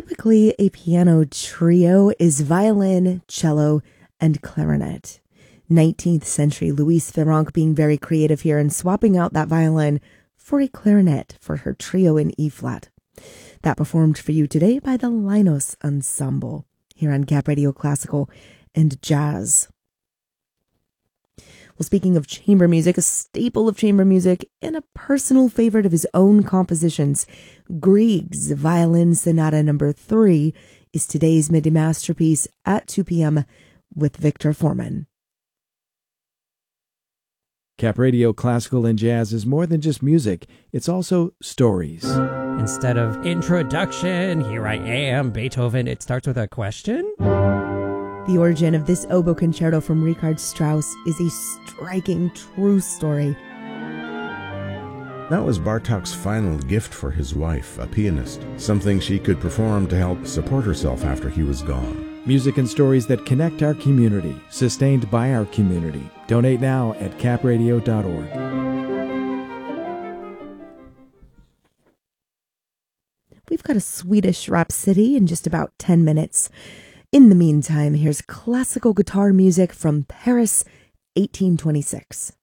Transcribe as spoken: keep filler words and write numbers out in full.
Typically, a piano trio is violin, cello, and clarinet. nineteenth century Louise Ferranc being very creative here and swapping out that violin for a clarinet for her trio in E-flat. That performed for you today by the Linos Ensemble here on Cap Radio Classical and Jazz. Well, speaking of chamber music, a staple of chamber music and a personal favorite of his own compositions, Grieg's Violin Sonata number three is today's midday masterpiece at two p.m. with Victor Foreman. Cap Radio Classical and Jazz is more than just music. It's also stories. Instead of introduction, here I am, Beethoven, it starts with a question? The origin of this oboe concerto from Richard Strauss is a striking true story. That was Bartók's final gift for his wife, a pianist, something she could perform to help support herself after he was gone. Music and stories that connect our community, sustained by our community. Donate now at cap radio dot org. We've got a Swedish Rhapsody in just about ten minutes. In the meantime, here's classical guitar music from Paris, eighteen twenty-six.